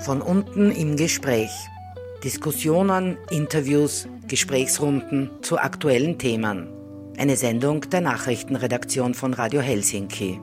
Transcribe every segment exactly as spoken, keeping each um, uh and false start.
Von unten im Gespräch. Diskussionen, Interviews, Gesprächsrunden zu aktuellen Themen. Eine Sendung der Nachrichtenredaktion von Radio Helsinki.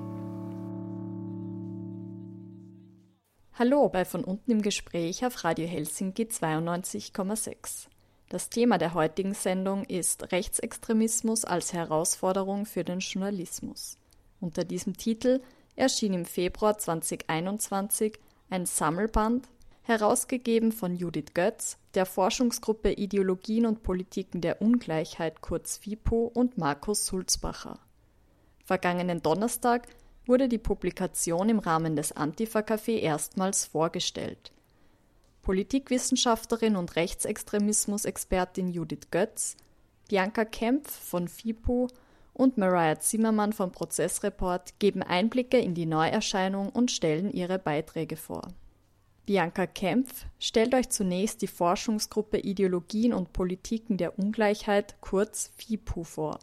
Hallo bei Von unten im Gespräch auf Radio Helsinki zweiundneunzig Komma sechs. Das Thema der heutigen Sendung ist Rechtsextremismus als Herausforderung für den Journalismus. Unter diesem Titel erschien im Februar zweitausendeinundzwanzig ein Sammelband, herausgegeben von Judith Götz, der Forschungsgruppe Ideologien und Politiken der Ungleichheit kurz FIPO und Markus Sulzbacher. Vergangenen Donnerstag wurde die Publikation im Rahmen des Antifa-Café erstmals vorgestellt. Politikwissenschaftlerin und Rechtsextremismus-Expertin Judith Götz, Bianca Kempf von FIPO und Mariah Zimmermann vom Prozessreport geben Einblicke in die Neuerscheinung und stellen ihre Beiträge vor. Bianca Kempf stellt euch zunächst die Forschungsgruppe Ideologien und Politiken der Ungleichheit, kurz FIPO, vor.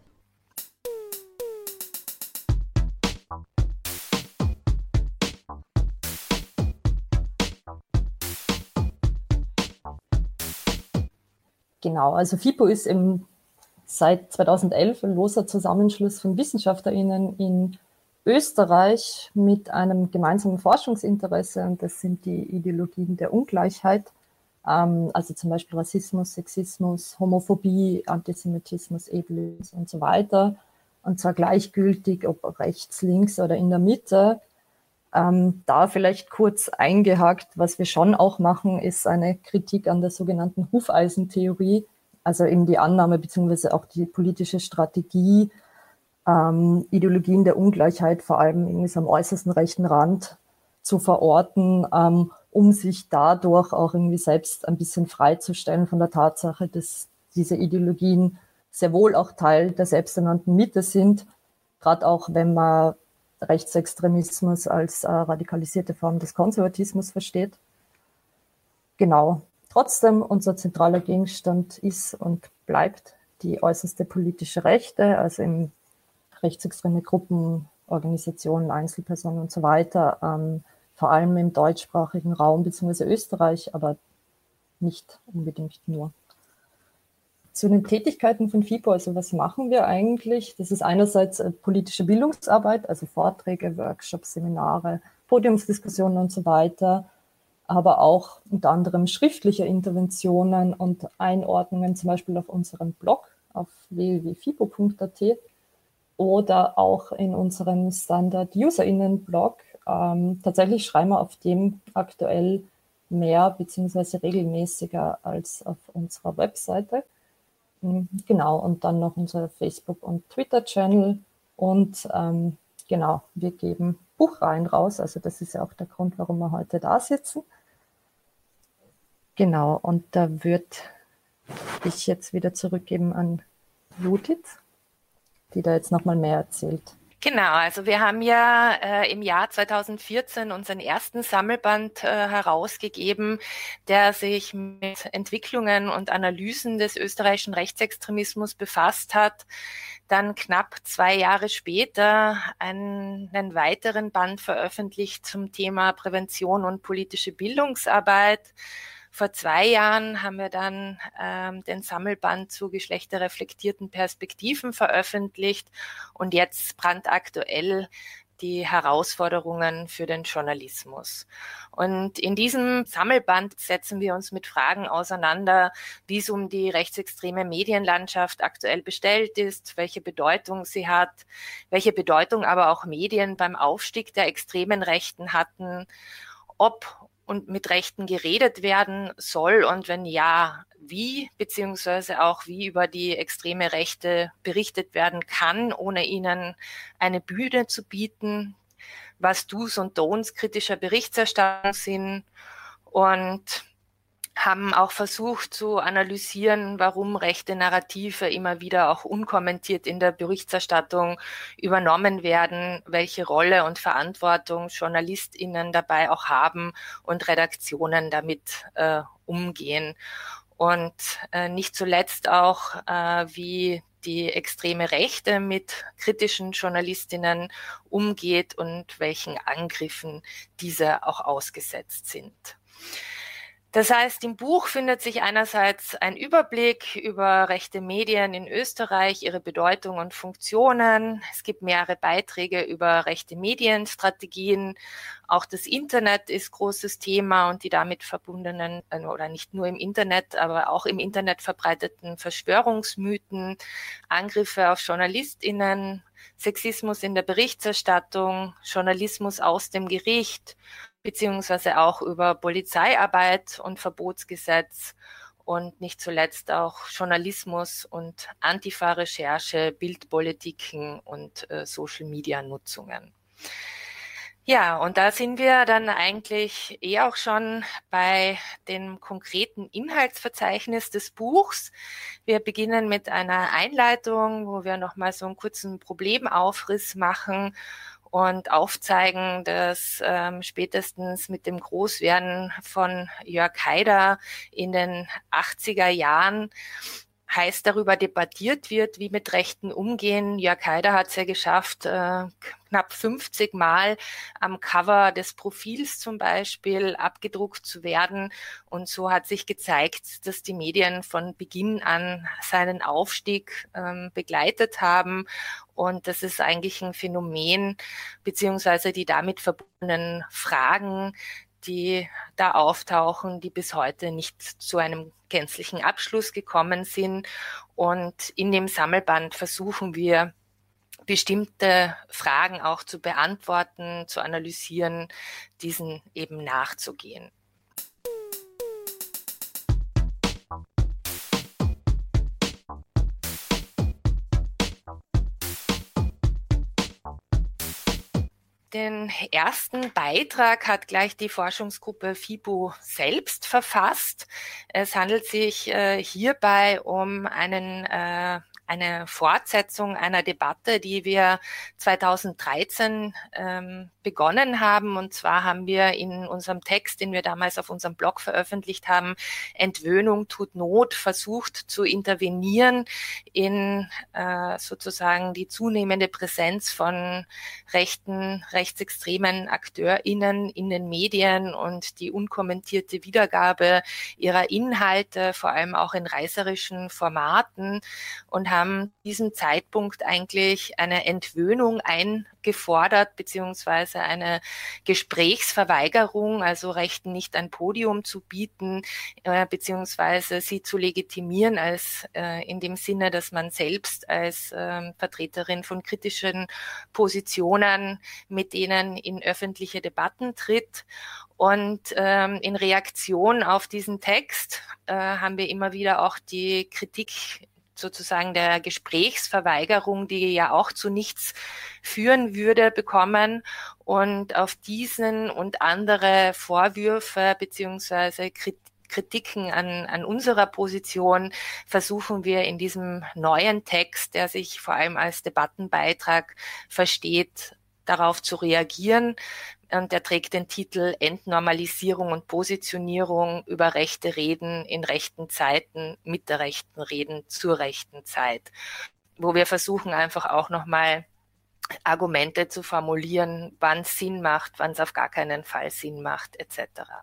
Genau, also FIPO ist im, seit zweitausendelf ein loser Zusammenschluss von WissenschaftlerInnen in Österreich mit einem gemeinsamen Forschungsinteresse, und das sind die Ideologien der Ungleichheit, ähm, also zum Beispiel Rassismus, Sexismus, Homophobie, Antisemitismus, Ableismus und so weiter, und zwar gleichgültig, ob rechts, links oder in der Mitte. Ähm, da vielleicht kurz eingehakt, was wir schon auch machen, ist eine Kritik an der sogenannten Hufeisentheorie, also eben die Annahme bzw. auch die politische Strategie, ähm, Ideologien der Ungleichheit vor allem irgendwie so am äußersten rechten Rand zu verorten, ähm, um sich dadurch auch irgendwie selbst ein bisschen freizustellen von der Tatsache, dass diese Ideologien sehr wohl auch Teil der selbsternannten Mitte sind, gerade auch wenn man Rechtsextremismus als äh, radikalisierte Form des Konservatismus versteht. Genau. Trotzdem, unser zentraler Gegenstand ist und bleibt die äußerste politische Rechte, also im rechtsextreme Gruppen, Organisationen, Einzelpersonen und so weiter, ähm, vor allem im deutschsprachigen Raum bzw. Österreich, aber nicht unbedingt nur. Zu den Tätigkeiten von FIPO, also was machen wir eigentlich? Das ist einerseits politische Bildungsarbeit, also Vorträge, Workshops, Seminare, Podiumsdiskussionen und so weiter, aber auch unter anderem schriftliche Interventionen und Einordnungen, zum Beispiel auf unserem Blog auf w w w punkt fipo punkt a t oder auch in unserem Standard-UserInnen-Blog. Ähm, tatsächlich schreiben wir auf dem aktuell mehr bzw. regelmäßiger als auf unserer Webseite. Genau, und dann noch unser Facebook- und Twitter-Channel. Und ähm, genau, wir geben Buchreihen raus. Also das ist ja auch der Grund, warum wir heute da sitzen. Genau, und da würde ich jetzt wieder zurückgeben an Judith, die da jetzt nochmal mehr erzählt. Genau, also wir haben ja äh, im Jahr zweitausendvierzehn unseren ersten Sammelband äh, herausgegeben, der sich mit Entwicklungen und Analysen des österreichischen Rechtsextremismus befasst hat. Dann knapp zwei Jahre später einen, einen weiteren Band veröffentlicht zum Thema Prävention und politische Bildungsarbeit. Vor zwei Jahren haben wir dann ähm, den Sammelband zu geschlechterreflektierten Perspektiven veröffentlicht und jetzt brandaktuell die Herausforderungen für den Journalismus. Und in diesem Sammelband setzen wir uns mit Fragen auseinander, wie es um die rechtsextreme Medienlandschaft aktuell bestellt ist, welche Bedeutung sie hat, welche Bedeutung aber auch Medien beim Aufstieg der extremen Rechten hatten, ob und mit Rechten geredet werden soll und wenn ja, wie, beziehungsweise auch wie über die extreme Rechte berichtet werden kann, ohne ihnen eine Bühne zu bieten, was Do's und Don'ts kritischer Berichterstattung sind, und haben auch versucht zu analysieren, warum rechte Narrative immer wieder auch unkommentiert in der Berichterstattung übernommen werden, welche Rolle und Verantwortung JournalistInnen dabei auch haben und Redaktionen damit äh, umgehen. Und äh, nicht zuletzt auch, äh, wie die extreme Rechte mit kritischen Journalistinnen umgeht und welchen Angriffen diese auch ausgesetzt sind. Das heißt, im Buch findet sich einerseits ein Überblick über rechte Medien in Österreich, ihre Bedeutung und Funktionen. Es gibt mehrere Beiträge über rechte Medienstrategien. Auch das Internet ist großes Thema und die damit verbundenen, oder nicht nur im Internet, aber auch im Internet verbreiteten Verschwörungsmythen, Angriffe auf JournalistInnen, Sexismus in der Berichterstattung, Journalismus aus dem Gericht, beziehungsweise auch über Polizeiarbeit und Verbotsgesetz und nicht zuletzt auch Journalismus und Antifa-Recherche, Bildpolitiken und äh, Social-Media-Nutzungen. Ja, und da sind wir dann eigentlich eh auch schon bei dem konkreten Inhaltsverzeichnis des Buchs. Wir beginnen mit einer Einleitung, wo wir nochmal so einen kurzen Problemaufriss machen und aufzeigen, dass ähm, spätestens mit dem Großwerden von Jörg Haider in den achtziger Jahren heiß darüber debattiert wird, wie mit Rechten umgehen. Jörg Haider hat es ja geschafft, äh, knapp fünfzig Mal am Cover des Profils zum Beispiel abgedruckt zu werden. Und so hat sich gezeigt, dass die Medien von Beginn an seinen Aufstieg ähm, begleitet haben. Und das ist eigentlich ein Phänomen, beziehungsweise die damit verbundenen Fragen, die da auftauchen, die bis heute nicht zu einem gänzlichen Abschluss gekommen sind. Und in dem Sammelband versuchen wir, bestimmte Fragen auch zu beantworten, zu analysieren, diesen eben nachzugehen. Den ersten Beitrag hat gleich die Forschungsgruppe FIBO selbst verfasst. Es handelt sich äh, hierbei um einen äh, eine Fortsetzung einer Debatte, die wir zweitausenddreizehn ähm, begonnen haben. Und zwar haben wir in unserem Text, den wir damals auf unserem Blog veröffentlicht haben, Entwöhnung tut Not, versucht zu intervenieren in äh, sozusagen die zunehmende Präsenz von rechten, rechtsextremen AkteurInnen in den Medien und die unkommentierte Wiedergabe ihrer Inhalte, vor allem auch in reißerischen Formaten, und haben diesem Zeitpunkt eigentlich eine Entwöhnung eingefordert, beziehungsweise eine Gesprächsverweigerung, also Rechten nicht ein Podium zu bieten, äh, beziehungsweise sie zu legitimieren als äh, in dem Sinne, dass man selbst als äh, Vertreterin von kritischen Positionen mit denen in öffentliche Debatten tritt. Und ähm, in Reaktion auf diesen Text äh, haben wir immer wieder auch die Kritik sozusagen der Gesprächsverweigerung, die ja auch zu nichts führen würde, bekommen. Und auf diesen und andere Vorwürfe beziehungsweise Kritiken an, an unserer Position versuchen wir in diesem neuen Text, der sich vor allem als Debattenbeitrag versteht, darauf zu reagieren. Und der trägt den Titel Entnormalisierung und Positionierung über rechte Reden in rechten Zeiten, mit der rechten Reden zur rechten Zeit, wo wir versuchen einfach auch nochmal Argumente zu formulieren, wann es Sinn macht, wann es auf gar keinen Fall Sinn macht, et cetera.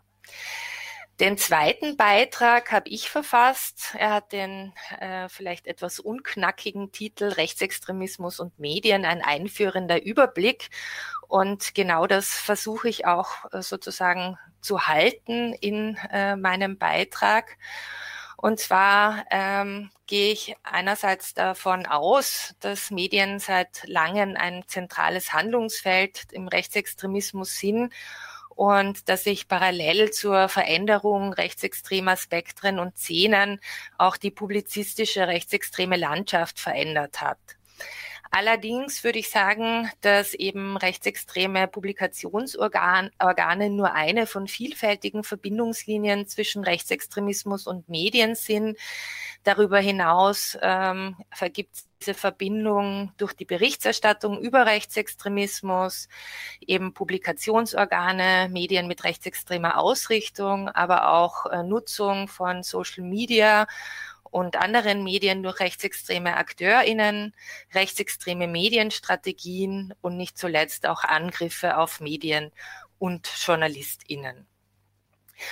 Den zweiten Beitrag habe ich verfasst. Er hat den äh, vielleicht etwas unknackigen Titel Rechtsextremismus und Medien, ein einführender Überblick. Und genau das versuche ich auch äh, sozusagen zu halten in äh, meinem Beitrag. Und zwar ähm, gehe ich einerseits davon aus, dass Medien seit langem ein zentrales Handlungsfeld im Rechtsextremismus sind und dass sich parallel zur Veränderung rechtsextremer Spektren und Szenen auch die publizistische rechtsextreme Landschaft verändert hat. Allerdings würde ich sagen, dass eben rechtsextreme Publikationsorgane nur eine von vielfältigen Verbindungslinien zwischen Rechtsextremismus und Medien sind. Darüber hinaus ähm, vergibt es diese Verbindung durch die Berichterstattung über Rechtsextremismus, eben Publikationsorgane, Medien mit rechtsextremer Ausrichtung, aber auch äh, Nutzung von Social Media und anderen Medien durch rechtsextreme AkteurInnen, rechtsextreme Medienstrategien und nicht zuletzt auch Angriffe auf Medien und JournalistInnen.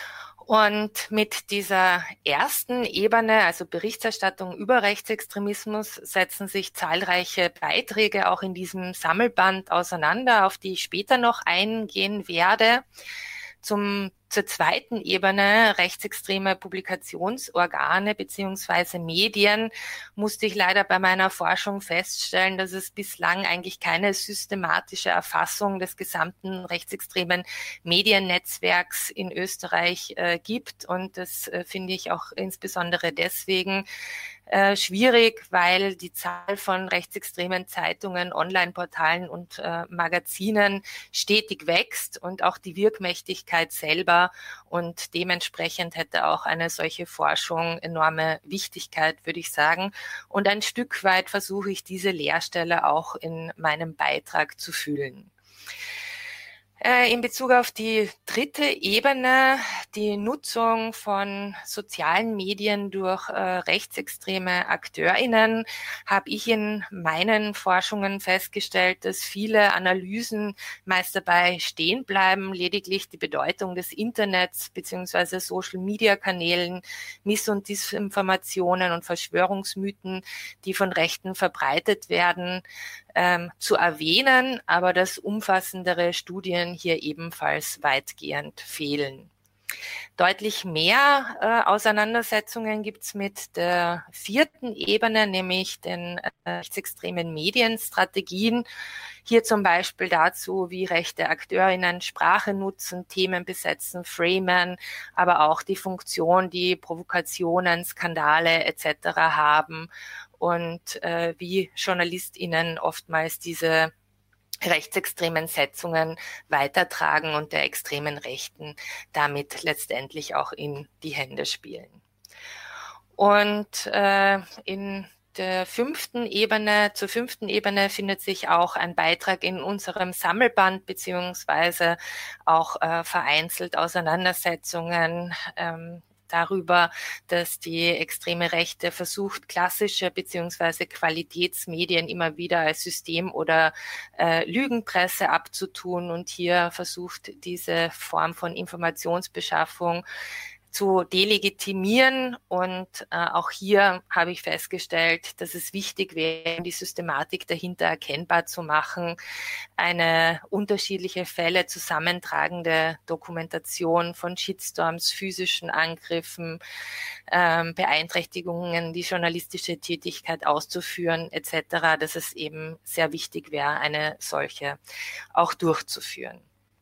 Und mit dieser ersten Ebene, also Berichterstattung über Rechtsextremismus, setzen sich zahlreiche Beiträge auch in diesem Sammelband auseinander, auf die ich später noch eingehen werde. Zum, zur zweiten Ebene, rechtsextreme Publikationsorgane beziehungsweise Medien, musste ich leider bei meiner Forschung feststellen, dass es bislang eigentlich keine systematische Erfassung des gesamten rechtsextremen Mediennetzwerks in Österreich äh, gibt. Und das äh, finde ich auch insbesondere deswegen Äh, schwierig, weil die Zahl von rechtsextremen Zeitungen, Online-Portalen und äh, Magazinen stetig wächst und auch die Wirkmächtigkeit selber, und dementsprechend hätte auch eine solche Forschung enorme Wichtigkeit, würde ich sagen. Und ein Stück weit versuche ich diese Leerstelle auch in meinem Beitrag zu füllen. In Bezug auf die dritte Ebene, die Nutzung von sozialen Medien durch äh, rechtsextreme AkteurInnen, habe ich in meinen Forschungen festgestellt, dass viele Analysen meist dabei stehen bleiben, lediglich die Bedeutung des Internets bzw. Social-Media-Kanälen, Miss- und Disinformationen und Verschwörungsmythen, die von Rechten verbreitet werden, Ähm, zu erwähnen, aber dass umfassendere Studien hier ebenfalls weitgehend fehlen. Deutlich mehr äh, Auseinandersetzungen gibt es mit der vierten Ebene, nämlich den äh, rechtsextremen Medienstrategien. Hier zum Beispiel dazu, wie rechte AkteurInnen Sprache nutzen, Themen besetzen, framen, aber auch die Funktion, die Provokationen, Skandale et cetera haben und äh, wie JournalistInnen oftmals diese rechtsextremen Setzungen weitertragen und der extremen Rechten damit letztendlich auch in die Hände spielen. Und äh, in der fünften Ebene, zur fünften Ebene findet sich auch ein Beitrag in unserem Sammelband beziehungsweise auch äh, vereinzelt Auseinandersetzungen ähm, darüber, dass die extreme Rechte versucht, klassische beziehungsweise Qualitätsmedien immer wieder als System- oder äh, Lügenpresse abzutun und hier versucht, diese Form von Informationsbeschaffung zu delegitimieren. Und äh, auch hier habe ich festgestellt, dass es wichtig wäre, die Systematik dahinter erkennbar zu machen, eine unterschiedliche Fälle zusammentragende Dokumentation von Shitstorms, physischen Angriffen, ähm, Beeinträchtigungen, die journalistische Tätigkeit auszuführen et cetera, dass es eben sehr wichtig wäre, eine solche auch durchzuführen.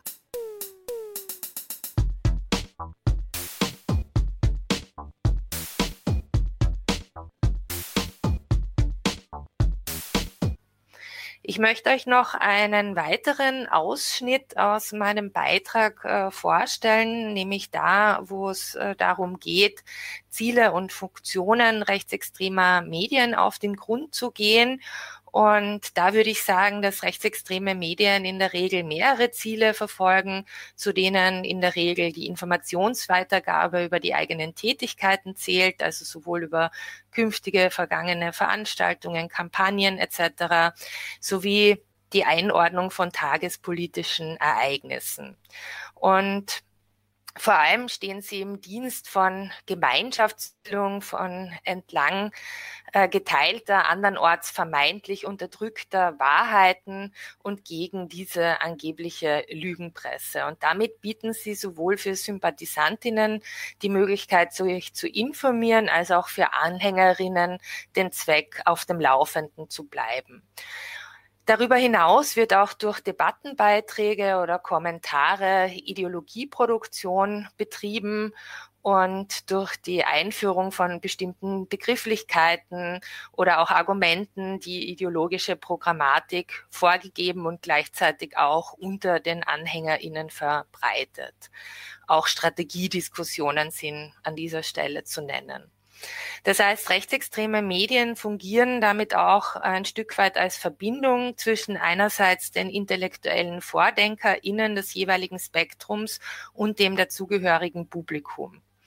Ich möchte euch noch einen weiteren Ausschnitt aus meinem Beitrag äh, vorstellen, nämlich da, wo es äh, darum geht, Ziele und Funktionen rechtsextremer Medien auf den Grund zu gehen. Und da würde ich sagen, dass rechtsextreme Medien in der Regel mehrere Ziele verfolgen, zu denen in der Regel die Informationsweitergabe über die eigenen Tätigkeiten zählt, also sowohl über künftige, vergangene Veranstaltungen, Kampagnen et cetera, sowie die Einordnung von tagespolitischen Ereignissen. Und vor allem stehen sie im Dienst von Gemeinschaftsbildung, von entlang äh, geteilter, andernorts vermeintlich unterdrückter Wahrheiten und gegen diese angebliche Lügenpresse. Und damit bieten sie sowohl für Sympathisantinnen die Möglichkeit, sich zu informieren, als auch für Anhängerinnen den Zweck, auf dem Laufenden zu bleiben. Darüber hinaus wird auch durch Debattenbeiträge oder Kommentare Ideologieproduktion betrieben und durch die Einführung von bestimmten Begrifflichkeiten oder auch Argumenten die ideologische Programmatik vorgegeben und gleichzeitig auch unter den AnhängerInnen verbreitet. Auch Strategiediskussionen sind an dieser Stelle zu nennen. Das heißt, rechtsextreme Medien fungieren damit auch ein Stück weit als Verbindung zwischen einerseits den intellektuellen VordenkerInnen des jeweiligen Spektrums und dem dazugehörigen Publikum.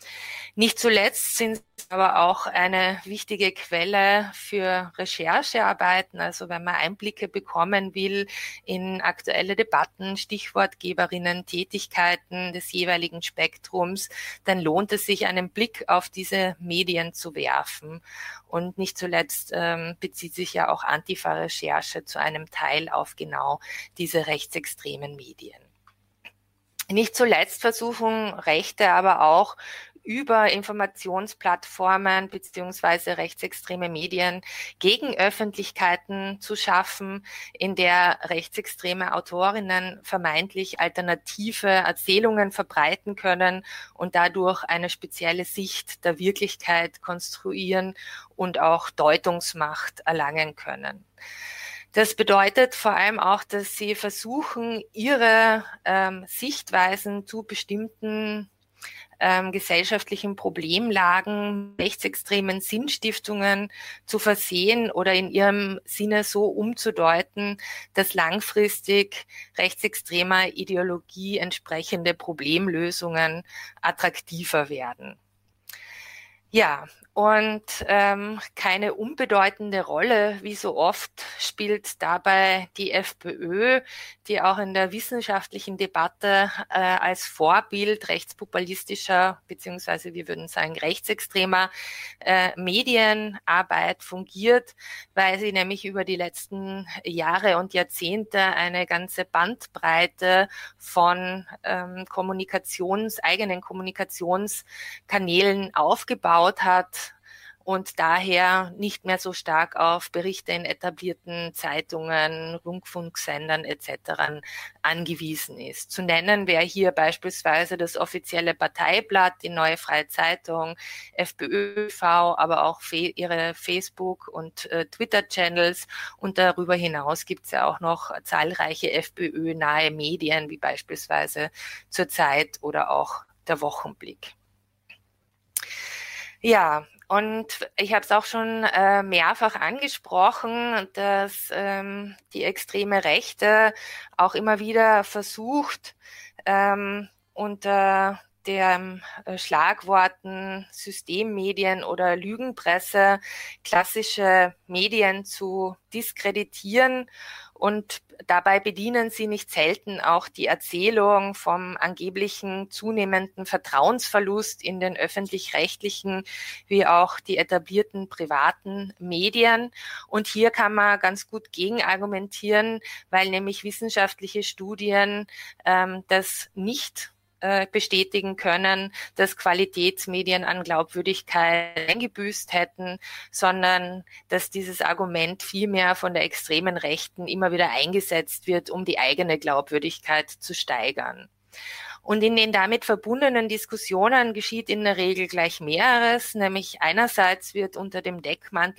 Nicht zuletzt sind sie aber auch eine wichtige Quelle für Recherchearbeiten. Also wenn man Einblicke bekommen will in aktuelle Debatten, Stichwortgeberinnen, Tätigkeiten des jeweiligen Spektrums, dann lohnt es sich, einen Blick auf diese Medien zu werfen. Und nicht zuletzt ähm, bezieht sich ja auch Antifa-Recherche zu einem Teil auf genau diese rechtsextremen Medien. Nicht zuletzt versuchen Rechte aber auch über Informationsplattformen beziehungsweise rechtsextreme Medien Gegenöffentlichkeiten zu schaffen, in der rechtsextreme Autorinnen vermeintlich alternative Erzählungen verbreiten können und dadurch eine spezielle Sicht der Wirklichkeit konstruieren und auch Deutungsmacht erlangen können. Das bedeutet vor allem auch, dass sie versuchen, ihre ähm, Sichtweisen zu bestimmten ähm, gesellschaftlichen Problemlagen, rechtsextremen Sinnstiftungen zu versehen oder in ihrem Sinne so umzudeuten, dass langfristig rechtsextremer Ideologie entsprechende Problemlösungen attraktiver werden. Ja, und ähm, keine unbedeutende Rolle, wie so oft, spielt dabei die FPÖ, die auch in der wissenschaftlichen Debatte äh, als Vorbild rechtspopulistischer beziehungsweise wir würden sagen rechtsextremer äh, Medienarbeit fungiert, weil sie nämlich über die letzten Jahre und Jahrzehnte eine ganze Bandbreite von ähm, Kommunikations, eigenen Kommunikationskanälen aufgebaut hat und daher nicht mehr so stark auf Berichte in etablierten Zeitungen, Rundfunksendern et cetera angewiesen ist. Zu nennen wäre hier beispielsweise das offizielle Parteiblatt, die Neue Freie Zeitung, FPÖ T V, aber auch fe- ihre Facebook- und äh, Twitter-Channels. Und darüber hinaus gibt es ja auch noch zahlreiche FPÖ-nahe Medien, wie beispielsweise zur Zeit oder auch der Wochenblick. Ja, und ich habe es auch schon äh, mehrfach angesprochen, dass ähm, die extreme Rechte auch immer wieder versucht, ähm, unter der äh, Schlagworten Systemmedien oder Lügenpresse klassische Medien zu diskreditieren. Und dabei bedienen sie nicht selten auch die Erzählung vom angeblichen zunehmenden Vertrauensverlust in den öffentlich-rechtlichen wie auch die etablierten privaten Medien. Und hier kann man ganz gut gegenargumentieren, weil nämlich wissenschaftliche Studien ähm, das nicht bestätigen können, dass Qualitätsmedien an Glaubwürdigkeit eingebüßt hätten, sondern dass dieses Argument vielmehr von der extremen Rechten immer wieder eingesetzt wird, um die eigene Glaubwürdigkeit zu steigern. Und in den damit verbundenen Diskussionen geschieht in der Regel gleich mehreres, nämlich einerseits wird unter dem Deckmantel